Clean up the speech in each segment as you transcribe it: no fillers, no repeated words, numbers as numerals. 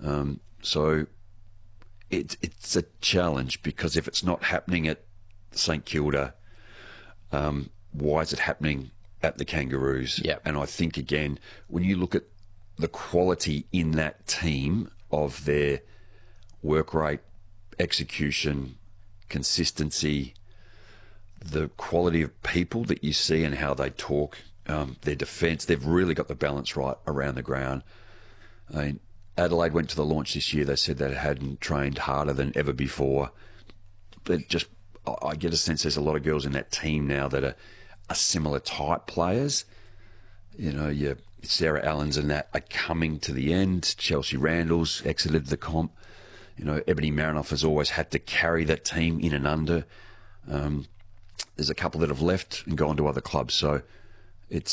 So it's a challenge, because if it's not happening at St Kilda, why is it happening at the Kangaroos? Yep. And I think, again, when you look at the quality in that team of their work rate, execution, consistency, the quality of people that you see and how they talk, their defence, they've really got the balance right around the ground. I mean, Adelaide went to the launch this year. They said they hadn't trained harder than ever before. But I get a sense there's a lot of girls in that team now that are similar type players. You know, your Sarah Allens and that are coming to the end. Chelsea Randall's exited the comp. You know, Ebony Marinoff has always had to carry that team in and under. There's a couple that have left and gone to other clubs. So it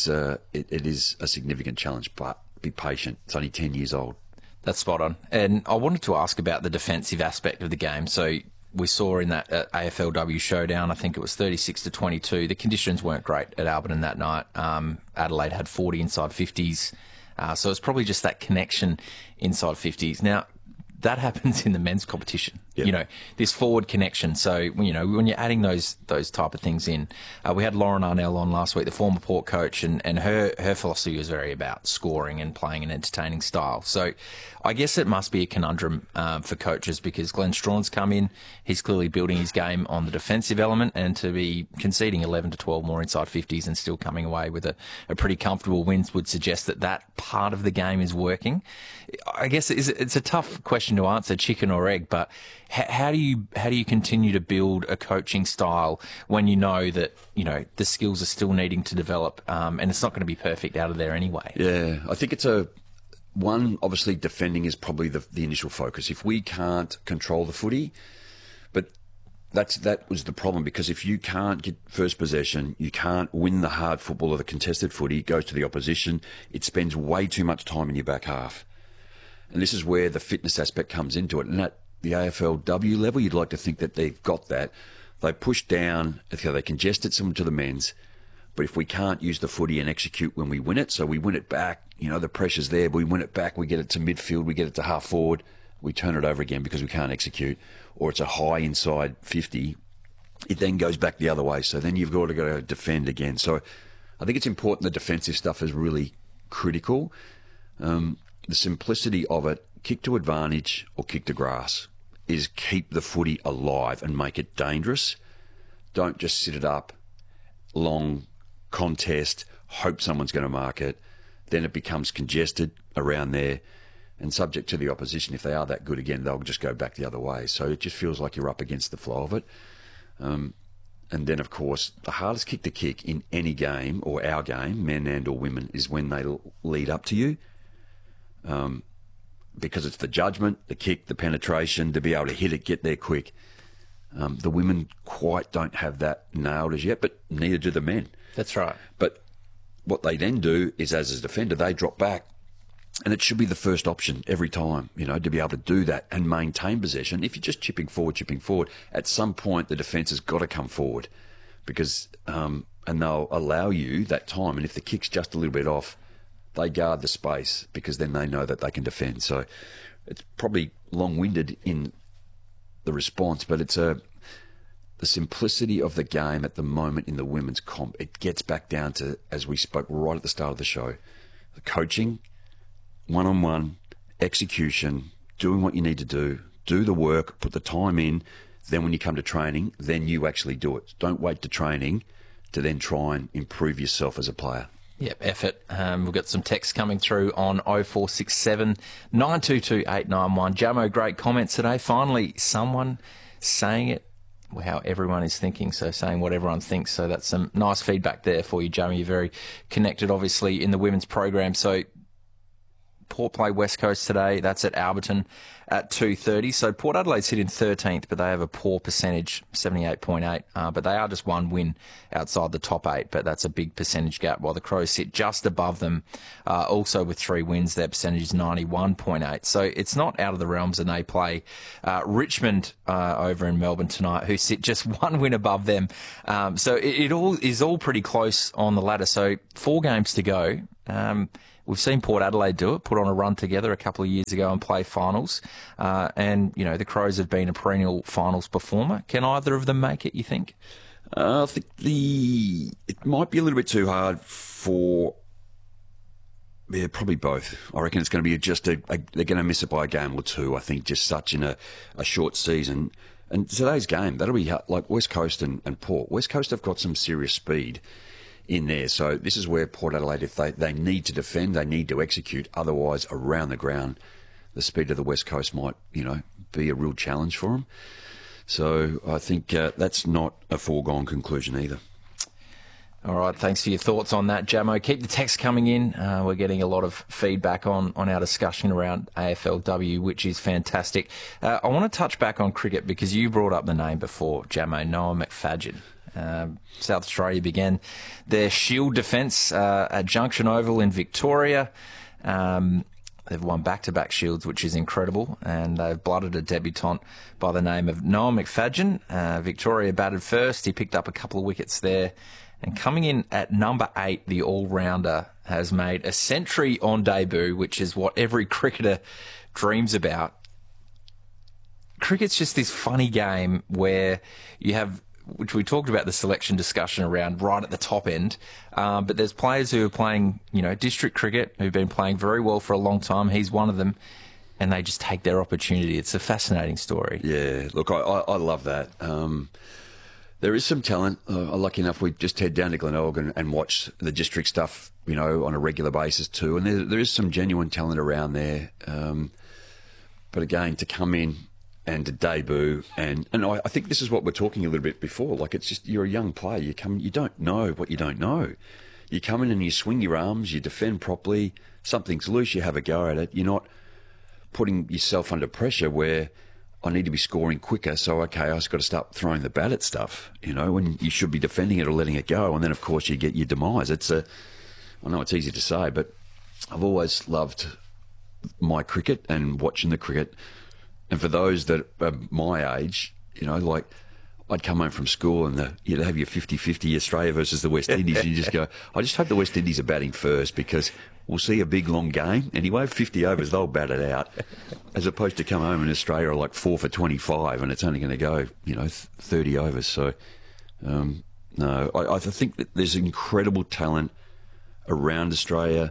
is a significant challenge, but be patient. It's only 10 years old. That's spot on. And I wanted to ask about the defensive aspect of the game. So we saw in that AFLW showdown, I think it was 36-22. The conditions weren't great at Alberton that night. Adelaide had 40 inside 50s. So it's probably just that connection inside 50s. Now, that happens in the men's competition. Yep. You know, this forward connection. So, you know, when you're adding those type of things in, we had Lauren Arnell on last week, the former Port coach, and her philosophy was very about scoring and playing an entertaining style. So I guess it must be a conundrum for coaches, because Glenn Strawn's come in, he's clearly building his game on the defensive element, and to be conceding 11 to 12 more inside 50s and still coming away with a pretty comfortable win would suggest that part of the game is working. I guess it's a tough question to answer, chicken or egg, but how do you continue to build a coaching style when you know that, you know, the skills are still needing to develop, and it's not going to be perfect out of there anyway? Yeah, I think it's obviously defending is probably the initial focus. If we can't control the footy, but that was the problem, because if you can't get first possession, you can't win the hard football or the contested footy, it goes to the opposition, it spends way too much time in your back half. And this is where the fitness aspect comes into it. And at the AFLW level, you'd like to think that they've got that. They push down, they congest it similar to the men's. But if we can't use the footy and execute when we win it, so we win it back, you know, the pressure's there, but we win it back, we get it to midfield, we get it to half forward, we turn it over again because we can't execute, or it's a high inside 50, it then goes back the other way. So then you've got to go defend again. So I think it's important the defensive stuff is really critical. The simplicity of it, kick to advantage or kick to grass, is keep the footy alive and make it dangerous. Don't just sit it up, long contest, hope someone's going to mark it. Then it becomes congested around there, and subject to the opposition, if they are that good again, they'll just go back the other way. So it just feels like you're up against the flow of it. And then, of course, the hardest kick to kick in any game, or our game, men and or women, is when they lead up to you. Because it's the judgment, the kick, the penetration, to be able to hit it, get there quick. The women quite don't have that nailed as yet, but neither do the men. That's right. But what they then do is, as a defender, they drop back, and it should be the first option every time, you know, to be able to do that and maintain possession. If you're just chipping forward, at some point the defence has got to come forward, because and they'll allow you that time. And if the kick's just a little bit off, they guard the space, because then they know that they can defend. So it's probably long-winded in the response, but it's the simplicity of the game at the moment in the women's comp. It gets back down to, as we spoke right at the start of the show, the coaching, one-on-one, execution, doing what you need to do the work, put the time in. Then when you come to training, then you actually do it. Don't wait to training to then try and improve yourself as a player. Yep, effort. We've got some texts coming through on 0467 922 891. Jamo, great comments today. Finally, someone saying it how everyone is thinking, so saying what everyone thinks. So that's some nice feedback there for you, Jamo. You're very connected, obviously, in the women's program. So Port play West Coast today. That's at Alberton at 2:30. So Port Adelaide sit in 13th, but they have a poor percentage, 78.8. But they are just one win outside the top 8, but that's a big percentage gap, while the Crows sit just above them, also with 3 wins. Their percentage is 91.8. So it's not out of the realms, and they play Richmond over in Melbourne tonight, who sit just 1 win above them. So it all is all pretty close on the ladder. So 4 games to go. We've seen Port Adelaide do it, put on a run together a couple of years ago and play finals. And, you know, the Crows have been a perennial finals performer. Can either of them make it, you think? I think it might be a little bit too hard for... Yeah, probably both. I reckon it's going to be they're going to miss it by a game or two, I think, just such in a short season. And today's game, that'll be like West Coast and Port. West Coast have got some serious speed in there. So this is where Port Adelaide, if they need to defend, they need to execute. Otherwise, around the ground, the speed of the West Coast might, you know, be a real challenge for them. So I think that's not a foregone conclusion either. All right, thanks for your thoughts on that, Jamo. Keep the text coming in. We're getting a lot of feedback on our discussion around AFLW, which is fantastic. I want to touch back on cricket because you brought up the name before, Jamo, Noah McFadyen. South Australia began their Shield defence at Junction Oval in Victoria. They've won back-to-back Shields, which is incredible, and they've blooded a debutant by the name of Noah McFadyen. Victoria batted first. He picked up a couple of wickets there. And coming in at number 8, the all-rounder has made a century on debut, which is what every cricketer dreams about. Cricket's just this funny game where you have, which we talked about the selection discussion around right at the top end, but there's players who are playing, you know, district cricket, who've been playing very well for a long time. He's one of them, and they just take their opportunity. It's a fascinating story. Yeah, look, I love that. There is some talent. Lucky enough, we just head down to Glenelg and watch the district stuff, you know, on a regular basis too. And there is some genuine talent around there. But again, to come in and to debut, and I think this is what we're talking a little bit before. Like, it's just, you're a young player. You don't know what you don't know. You come in and you swing your arms, you defend properly. Something's loose, you have a go at it. You're not putting yourself under pressure where I need to be scoring quicker, so okay, I've got to start throwing the bat at stuff, you know, when you should be defending it or letting it go, and then of course you get your demise. I know it's easy to say, but I've always loved my cricket and watching the cricket. And for those that are my age, you know, like, I'd come home from school and you'd have your 50-50 Australia versus the West Indies, and you just go, I just hope the West Indies are batting first, because we'll see a big long game anyway. 50 overs, they'll bat it out, as opposed to come home in Australia like 4 for 25 and it's only going to go, you know, 30 overs. So no, I think that there's incredible talent around Australia.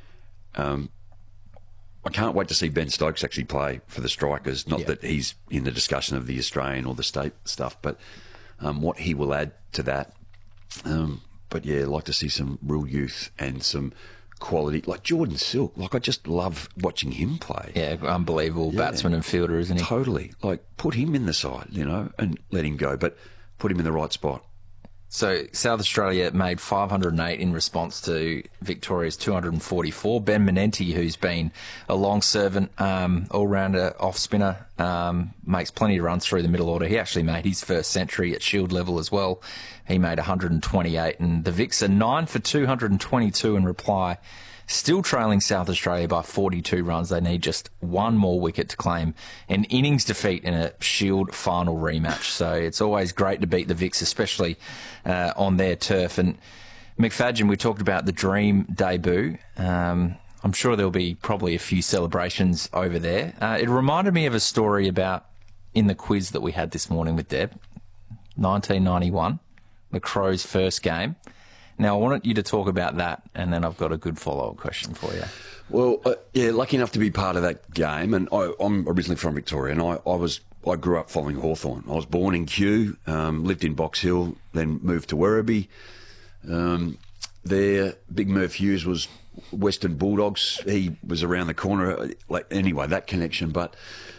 I can't wait to see Ben Stokes actually play for the Strikers. Not that he's in the discussion of the Australian or the state stuff, but what he will add to that. But yeah, I'd like to see some real youth and some quality, like Jordan Silk. Like, I just love watching him play. Yeah, unbelievable batsman and fielder, isn't he? Totally. Like, put him in the side, you know, and let him go, but put him in the right spot. So South Australia made 508 in response to Victoria's 244. Ben Menenti, who's been a long servant, all-rounder, off-spinner, makes plenty of runs through the middle order. He actually made his first century at Shield level as well. He made 128, and the Vics are 9 for 222 in reply. Still trailing South Australia by 42 runs. They need just one more wicket to claim an innings defeat in a Shield final rematch. So it's always great to beat the Vics, especially on their turf. And McFadyen, we talked about the dream debut. I'm sure there'll be probably a few celebrations over there. It reminded me of a story about in the quiz that we had this morning with Deb, 1991, the Crows' first game. Now, I wanted you to talk about that, and then I've got a good follow-up question for you. Well, yeah, lucky enough to be part of that game, and I'm originally from Victoria, and I grew up following Hawthorn. I was born in Kew, lived in Box Hill, then moved to Werribee. There, Big Murph Hughes was Western Bulldogs. He was around the corner. Like, anyway, that connection. But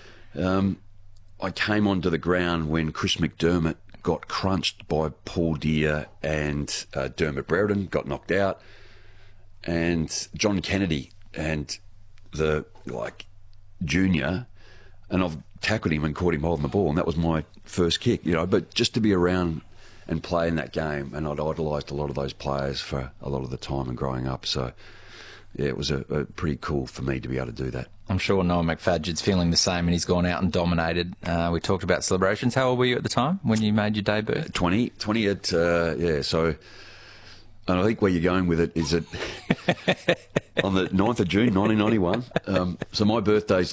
I came onto the ground when Chris McDermott got crunched by Paul Deere and Dermot Brereton, got knocked out, and John Kennedy and the junior, and I've tackled him and caught him holding the ball, and that was my first kick, you know. But just to be around and play in that game, and I'd idolised a lot of those players for a lot of the time and growing up, so yeah, it was a pretty cool for me to be able to do that. I'm sure Noah McFadyen's feeling the same, and he's gone out and dominated. We talked about celebrations. How old were you at the time when you made your debut? 20 at, yeah, so And I think where you're going with it is that on the 9th of June, 1991. So my birthday's